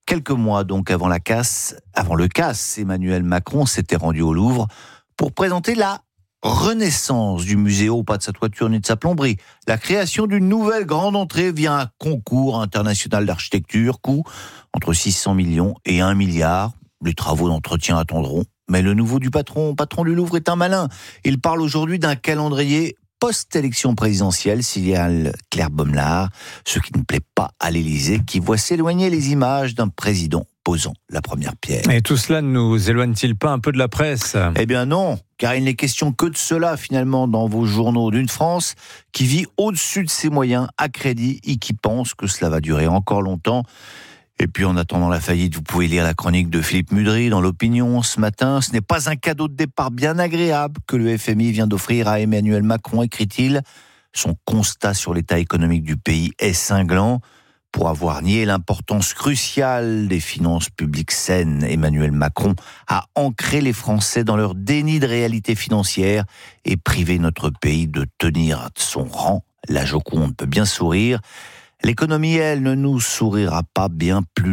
Quelques mois donc avant le casse, Emmanuel Macron s'était rendu au Louvre pour présenter la renaissance du musée, pas de sa toiture ni de sa plomberie. La création d'une nouvelle grande entrée via un concours international d'architecture, coût entre 600 millions et 1 milliard. Les travaux d'entretien attendront. Mais le nouveau patron du Louvre est un malin. Il parle aujourd'hui d'un calendrier post-élection présidentielle, signale Claire Baumlard, ce qui ne plaît pas à l'Élysée, qui voit s'éloigner les images d'un président posant la première pierre. Et tout cela ne nous éloigne-t-il pas un peu de la presse ? Eh bien non, car il n'est question que de cela finalement dans vos journaux, d'une France qui vit au-dessus de ses moyens, à crédit, et qui pense que cela va durer encore longtemps. Et puis en attendant la faillite, vous pouvez lire la chronique de Philippe Mudry dans l'Opinion ce matin. Ce n'est pas un cadeau de départ bien agréable que le FMI vient d'offrir à Emmanuel Macron, écrit-il. Son constat sur l'état économique du pays est cinglant. Pour avoir nié l'importance cruciale des finances publiques saines, Emmanuel Macron a ancré les Français dans leur déni de réalité financière et privé notre pays de tenir son rang. La Joconde peut bien sourire. L'économie, elle, ne nous sourira pas bien plus